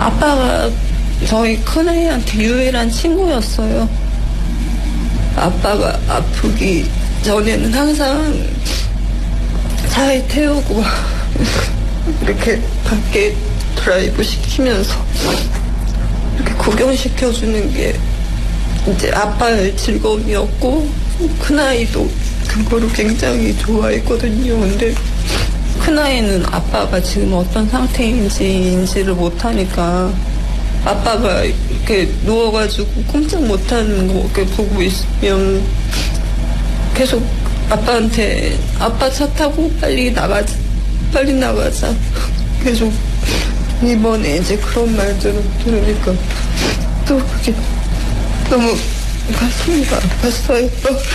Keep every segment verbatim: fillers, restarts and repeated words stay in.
아빠가 저희 큰애한테 유일한 친구였어요. 아빠가 아프기 전에는 항상 차에 태우고 이렇게 밖에 드라이브 시키면서 이렇게 구경시켜주는 게 이제 아빠의 즐거움이었고, 큰아이도 그거를 굉장히 좋아했거든요. 근데 큰아이는 아빠가 지금 어떤 상태인지 인지를 못하니까 아빠가 이렇게 누워가지고 꼼짝 못하는 거 이렇게 보고 있으면 계속 아빠한테 아빠 차 타고 빨리 나가자, 빨리 나가자. 계속 이번에 이제 그런 말들을 들으니까 또 그게 너무 가슴이 아팠어요.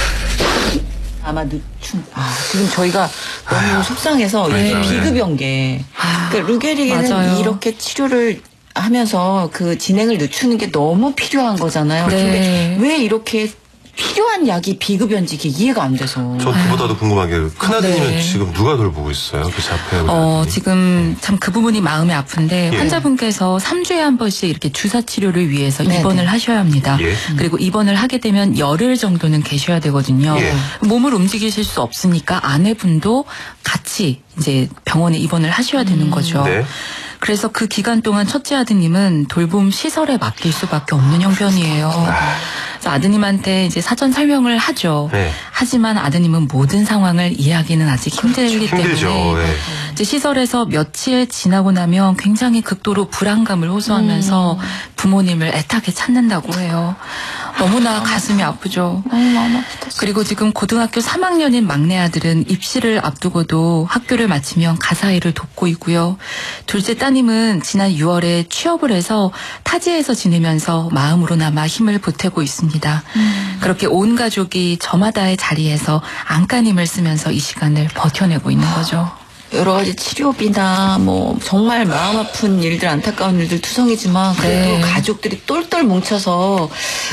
아마 늦춘, 아, 지금 저희가 너무 아유, 속상해서 이게 네. 비급여인 게, 그러니까 루게릭에는 맞아요. 이렇게 치료를 하면서 그 진행을 늦추는 게 너무 필요한 거잖아요. 네. 근데 왜 이렇게 필요한 약이 비급여인지 이게 이해가 안 돼서. 저 그보다도 궁금한 게 큰아드님은 네. 지금 누가 돌보고 있어요? 그 자폐 어, 지금 참 그 부분이 마음이 아픈데 예. 환자분께서 삼 주에 한 번씩 이렇게 주사 치료를 위해서 네네. 입원을 하셔야 합니다. 예. 그리고 입원을 하게 되면 열흘 정도는 계셔야 되거든요. 예. 몸을 움직이실 수 없으니까 아내분도 같이 이제 병원에 입원을 하셔야 되는 거죠. 네. 그래서 그 기간 동안 첫째 아드님은 돌봄 시설에 맡길 수밖에 없는 형편이에요. 그래서 아드님한테 이제 사전 설명을 하죠. 네. 하지만 아드님은 모든 상황을 이해하기는 아직 힘들기 힘들죠. 때문에 네. 이제 시설에서 며칠 지나고 나면 굉장히 극도로 불안감을 호소하면서 음. 부모님을 애타게 찾는다고 해요. 너무나 가슴이 아프죠. 너무 마음 아프다. 그리고 지금 고등학교 삼 학년인 막내 아들은 입시를 앞두고도 학교를 마치면 가사일을 돕고 있고요. 둘째 따님은 지난 유월에 취업을 해서 타지에서 지내면서 마음으로나마 힘을 보태고 있습니다. 음. 그렇게 온 가족이 저마다의 자리에서 안간힘을 쓰면서 이 시간을 버텨내고 있는 거죠. 여러 가지 치료비나 뭐 정말 마음 아픈 일들, 안타까운 일들 투성이지만 그래도 네. 가족들이 똘똘 뭉쳐서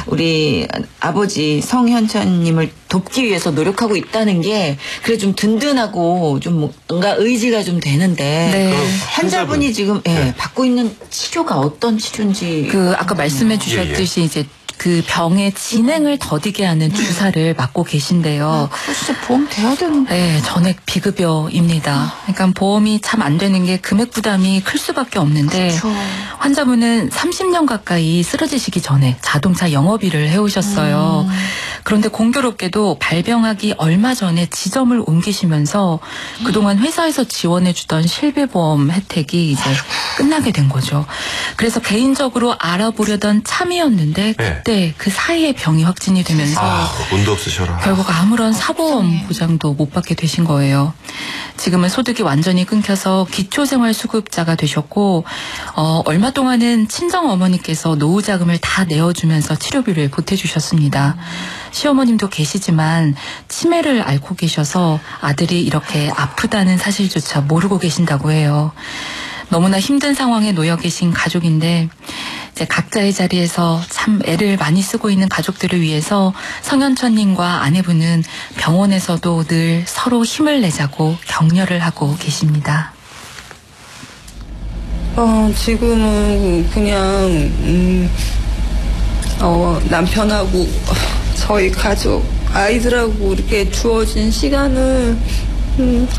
우리 아버지 성현천님을 돕기 위해서 노력하고 있다는 게 그래 좀 든든하고 좀 뭔가 의지가 좀 되는데 네. 그럼 환자분이 지금 예, 네. 받고 있는 치료가 어떤 치료인지 그 아까 말씀해 주셨듯이 예, 예. 이제 그 병의 진행을 더디게 하는 주사를 맞고 계신데요. 그거 진짜 보험 돼야 되는데. 네, 전액 비급여입니다. 그러니까 보험이 참 안 되는 게 금액 부담이 클 수밖에 없는데 그렇죠. 환자분은 삼십 년 가까이 쓰러지시기 전에 자동차 영업일을 해오셨어요. 음. 그런데 공교롭게도 발병하기 얼마 전에 지점을 옮기시면서 그동안 회사에서 지원해주던 실비보험 혜택이 이제 끝나게 된 거죠. 그래서 개인적으로 알아보려던 참이었는데 네. 그때 그 사이에 병이 확진이 되면서 아, 운도 없으셔라. 결국 아무런 사보험 보장도 못 받게 되신 거예요. 지금은 소득이 완전히 끊겨서 기초생활수급자가 되셨고 어, 얼마 동안은 친정 어머니께서 노후 자금을 다 내어주면서 치료비를 보태주셨습니다. 시어머님도 계시지만 치매를 앓고 계셔서 아들이 이렇게 아프다는 사실조차 모르고 계신다고 해요. 너무나 힘든 상황에 놓여 계신 가족인데 이제 각자의 자리에서 참 애를 많이 쓰고 있는 가족들을 위해서 성현천님과 아내분은 병원에서도 늘 서로 힘을 내자고 격려를 하고 계십니다. 어, 지금은 그냥 음, 어, 남편하고 저희 가족 아이들하고 이렇게 주어진 시간을 음,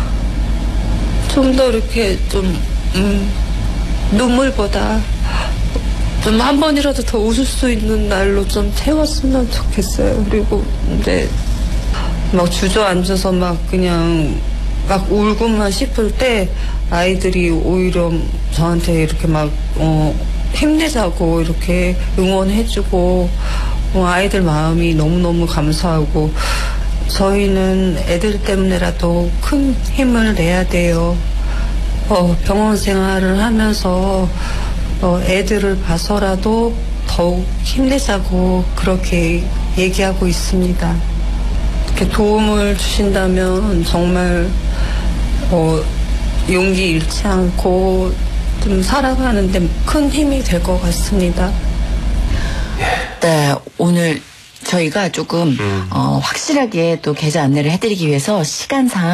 좀 더 이렇게 좀 음, 눈물보다 좀 한 번이라도 더 웃을 수 있는 날로 좀 채웠으면 좋겠어요. 그리고 근데 막 주저앉아서 막 그냥 막 울고만 싶을 때 아이들이 오히려 저한테 이렇게 막 어, 힘내자고 이렇게 응원해주고 어, 아이들 마음이 너무너무 감사하고 저희는 애들 때문에라도 큰 힘을 내야 돼요. 어, 병원 생활을 하면서 어, 애들을 봐서라도 더욱 힘내자고 그렇게 얘기하고 있습니다. 이렇게 도움을 주신다면 정말 어, 용기 잃지 않고 좀 살아가는 데 큰 힘이 될 것 같습니다. 네, 오늘 저희가 조금 음. 어, 확실하게 또 계좌 안내를 해드리기 위해서 시간상